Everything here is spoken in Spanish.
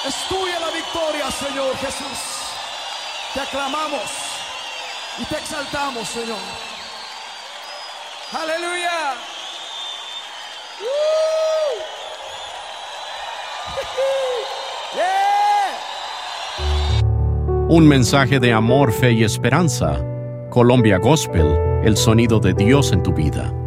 Es tuya la victoria, Señor Jesús. Te aclamamos y te exaltamos, Señor. Aleluya. Un mensaje de amor, fe y esperanza. Colombia Gospel, el sonido de Dios en tu vida.